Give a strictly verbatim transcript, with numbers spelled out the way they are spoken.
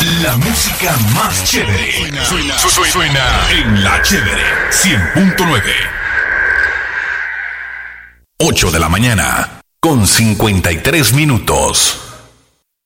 La música más chévere. Suena, suena, suena, suena en La Chévere cien punto nueve. ocho de la mañana con cincuenta y tres minutos.